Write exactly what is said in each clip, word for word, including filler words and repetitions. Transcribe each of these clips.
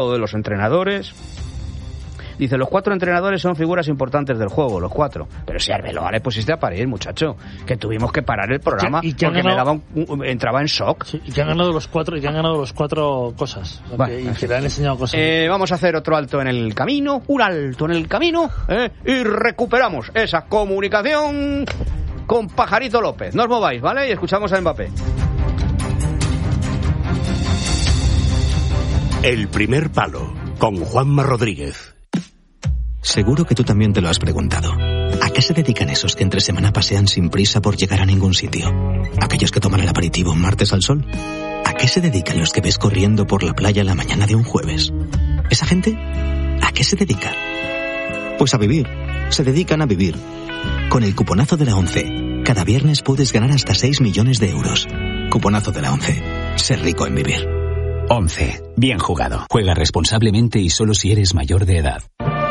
de los entrenadores. Dice, los cuatro entrenadores son figuras importantes del juego, los cuatro. Pero si Arbeloa le pusiste a parir, muchacho, que tuvimos que parar el programa ¿Y que, y porque ganado, me daba un, un, entraba en shock. Sí, y que han ganado los cuatro, y que han ganado los cuatro cosas. Bueno, que, y que le han enseñado cosas. Eh, vamos a hacer otro alto en el camino, un alto en el camino, ¿eh? Y recuperamos esa comunicación con Pajarito López. No os mováis, ¿vale? Y escuchamos a Mbappé. El primer palo, con Juanma Rodríguez. Seguro que tú también te lo has preguntado. ¿A qué se dedican esos que entre semana pasean sin prisa por llegar a ningún sitio? ¿Aquellos que toman el aperitivo un martes al sol? ¿A qué se dedican los que ves corriendo por la playa la mañana de un jueves? ¿Esa gente? ¿A qué se dedica? Pues a vivir. Se dedican a vivir. Con el cuponazo de la ONCE, cada viernes puedes ganar hasta seis millones de euros. Cuponazo de la ONCE. Ser rico en vivir. ONCE. Bien jugado. Juega responsablemente y solo si eres mayor de edad.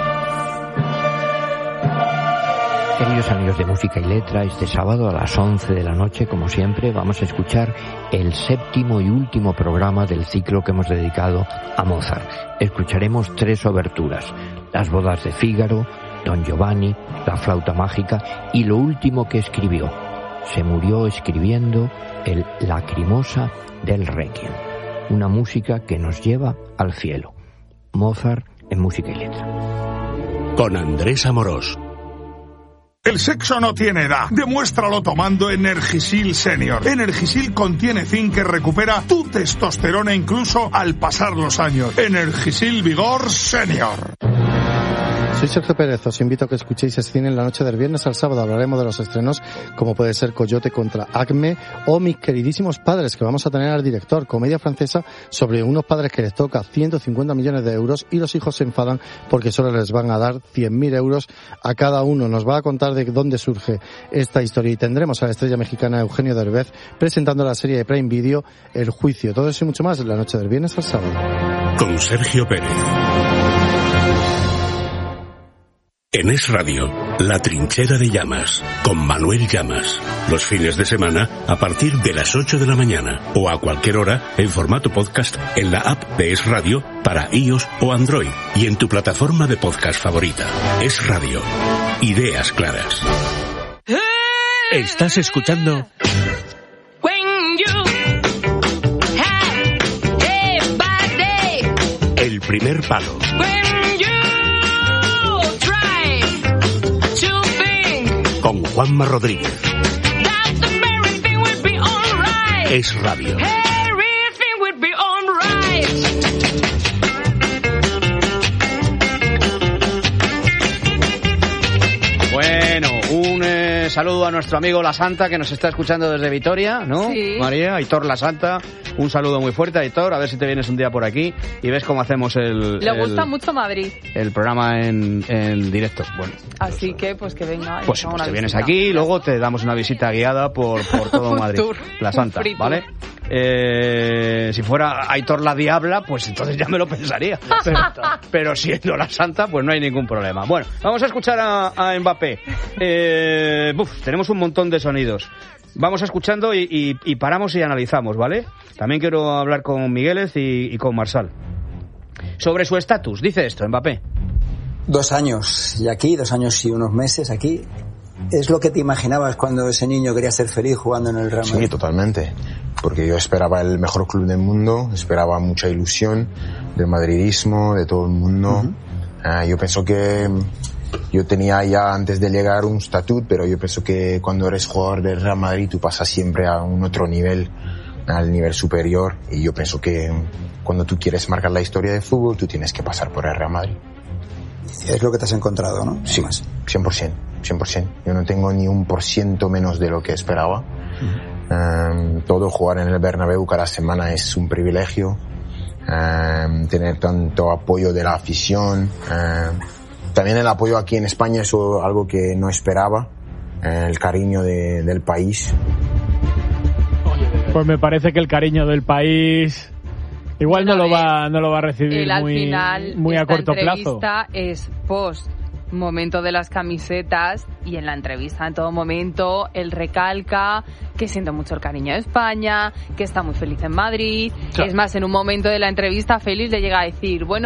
Queridos amigos de Música y Letra, este sábado a las once de la noche, como siempre, vamos a escuchar el séptimo y último programa del ciclo que hemos dedicado a Mozart. Escucharemos tres oberturas: Las bodas de Fígaro, Don Giovanni, La flauta mágica y lo último que escribió. Se murió escribiendo el Lacrimosa del Requiem, una música que nos lleva al cielo. Mozart en Música y Letra. Con Andrés Amorós. El sexo no tiene edad. Demuéstralo tomando Energisil Senior. Energisil contiene zinc que recupera tu testosterona incluso al pasar los años. Energisil Vigor Senior. Soy Sergio Pérez, os invito a que escuchéis Cine en la noche del viernes al sábado. Hablaremos de los estrenos como puede ser Coyote contra Acme o Mis queridísimos padres, que vamos a tener al director, comedia francesa sobre unos padres que les toca ciento cincuenta millones de euros y los hijos se enfadan porque solo les van a dar cien mil euros a cada uno. Nos va a contar de dónde surge esta historia y tendremos a la estrella mexicana Eugenio Derbez presentando la serie de Prime Video El Juicio. Todo eso y mucho más en la noche del viernes al sábado. Con Sergio Pérez. En Es Radio, La Trinchera de Llamas, con Manuel Llamas. Los fines de semana a partir de las ocho de la mañana o a cualquier hora en formato podcast en la app de Es Radio para iOS o Android y en tu plataforma de podcast favorita. Es Radio. Ideas claras. Estás escuchando El primer palo. Con Juanma Rodríguez. Es Radio. Bueno, un eh, saludo a nuestro amigo La Santa que nos está escuchando desde Vitoria, ¿no? Sí. María, Aitor La Santa, un saludo muy fuerte, Aitor, a ver si te vienes un día por aquí y ves cómo hacemos el... Le el, gusta mucho Madrid. El programa en, en directo. Bueno, así que pues que venga. Pues, pues te vienes aquí y luego te damos una visita guiada por, por todo Madrid. Tour, La Santa, ¿vale? Eh, si fuera Aitor la Diabla, pues entonces ya me lo pensaría. Pero, pero siendo La Santa, pues no hay ningún problema. Bueno, vamos a escuchar a, a Mbappé. Eh, uf, tenemos un montón de sonidos. Vamos escuchando y, y, y paramos y analizamos, ¿vale? También quiero hablar con Migueles y, y con Marsal. Sobre su estatus, dice esto, Mbappé. Dos años y aquí, dos años y unos meses aquí. ¿Es lo que te imaginabas cuando ese niño quería ser feliz jugando en el Real Madrid? Sí, totalmente. Porque yo esperaba el mejor club del mundo, esperaba mucha ilusión del madridismo, de todo el mundo. Uh-huh. Uh, yo pienso que yo tenía ya antes de llegar un statut, pero yo pienso que cuando eres jugador del Real Madrid tú pasas siempre a un otro nivel, al nivel superior. Y yo pienso que cuando tú quieres marcar la historia del fútbol, tú tienes que pasar por el Real Madrid. Es lo que te has encontrado, ¿no? Sí, más. cien por ciento. cien por ciento. Yo no tengo ni un por ciento menos de lo que esperaba. Uh-huh. Um, todo jugar en el Bernabéu cada semana es un privilegio. Um, tener tanto apoyo de la afición. Um, también el apoyo aquí en España es algo que no esperaba. Uh, el cariño de, del país. Pues me parece que el cariño del país... Igual bueno, no lo va no lo va a recibir él, al muy, final, muy a corto plazo. Esta entrevista es post momento de las camisetas y en la entrevista en todo momento él recalca que siente mucho el cariño de España, que está muy feliz en Madrid. Claro. Es más, en un momento de la entrevista Félix le llega a decir, bueno,